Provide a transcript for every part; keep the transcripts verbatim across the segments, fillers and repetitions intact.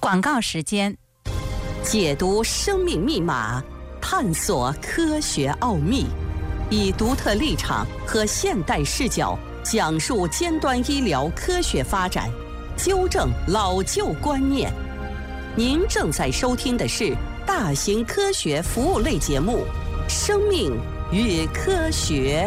广告时间，解读生命密码，探索科学奥秘，以独特立场和现代视角讲述尖端医疗科学发展，纠正老旧观念。您正在收听的是大型科学服务类节目《生命与科学》。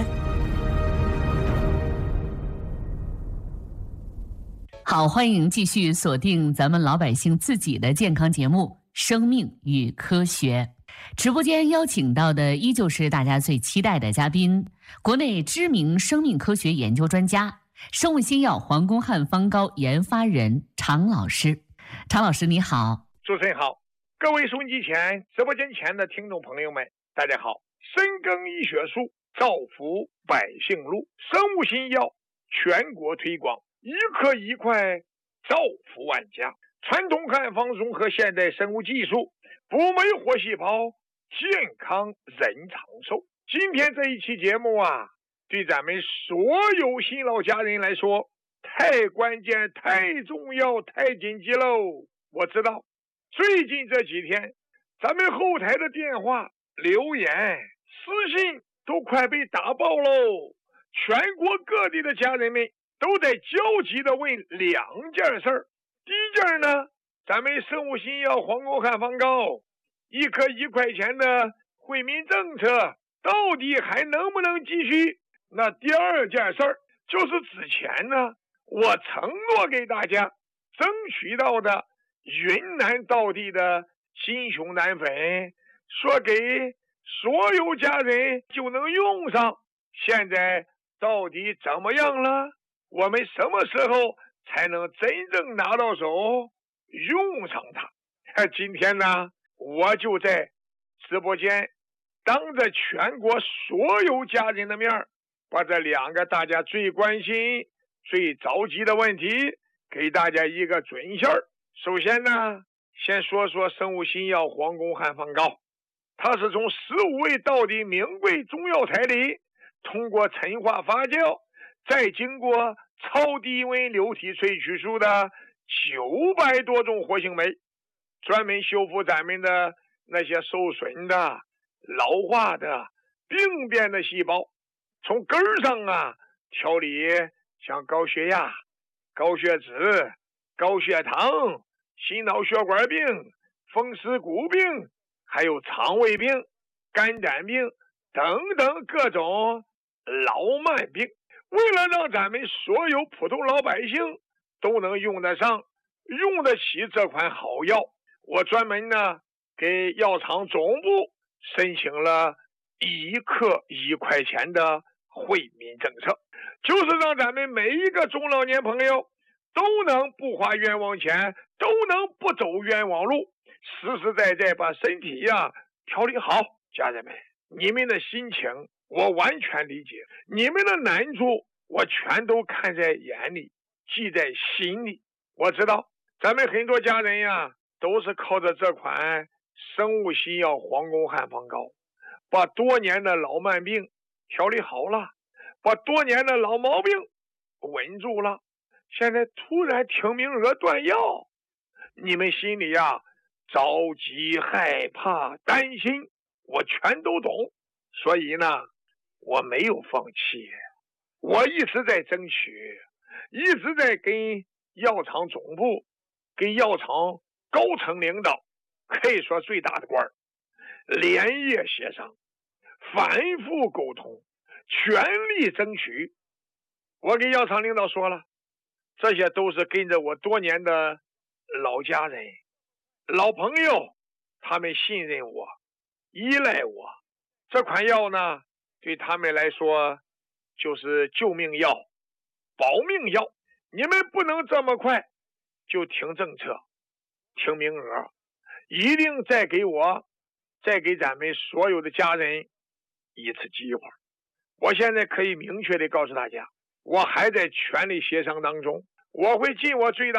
好，欢迎继续锁定咱们老百姓自己的健康节目《生命与科学》。直播间邀请到的依旧是大家最期待的嘉宾，国内知名生命科学研究专家、生物新药黄公汉方膏研发人常老师。常老师你好。 主持人好，各位收音机前、直播间前的听众朋友们，大家好。深耕医学术，造福百姓路，生物新药全国推广，一颗一块，造福万家。传统汉方融合现代生物技术，补酶活细胞，健康人长寿。今天这一期节目啊，对咱们所有新老家人来说，太关键、太重要、太紧急喽。我知道，最近这几天，咱们后台的电话、留言、私信都快被打爆喽。全国各地的家人们都在焦急地问两件事儿。第一件呢，咱们生物新药黄公汉方膏一颗一块钱的惠民政策到底还能不能继续？那第二件事儿就是之前呢，我承诺给大家争取到的云南道地的金熊胆粉，说给所有家人就能用上，现在到底怎么样了？我们什么时候才能真正拿到手用上它？今天呢，我就在直播间当着全国所有家人的面，把这两个大家最关心最着急的问题给大家一个准信儿。首先呢，先说说生物新药黄公汉方膏，它是从十五味道地名贵中药材里通过陈化发酵，再经过超低温流体萃取出的九百多种活性酶，专门修复咱们的那些受损的、老化的、病变的细胞，从根儿上啊调理像高血压、高血脂、高血糖、心脑血管病、风湿骨病，还有肠胃病、肝胆病等等各种老慢病。为了让咱们所有普通老百姓都能用得上、用得起这款好药，我专门呢给药厂总部申请了一克一块钱的惠民政策，就是让咱们每一个中老年朋友都能不花冤枉钱，都能不走冤枉路，实实在在把身体呀调理好。家人们，你们的心情我完全理解，你们的难处我全都看在眼里，记在心里。我知道咱们很多家人呀，都是靠着这款生物新药黄公汉方膏，把多年的老慢病调理好了，把多年的老毛病稳住了。现在突然听名额断药，你们心里呀着急、害怕、担心，我全都懂。所以呢，我没有放弃，我一直在争取，一直在跟药厂总部、跟药厂高层领导，可以说最大的官儿，连夜协商，反复沟通，全力争取。我给药厂领导说了，这些都是跟着我多年的老家人、老朋友，他们信任我、依赖我。这款药呢，对他们来说就是救命药、保命药。你们不能这么快就停政策、停名额，一定再给我、再给咱们所有的家人一次机会。我现在可以明确地告诉大家，我还在全力协商当中，我会尽我最大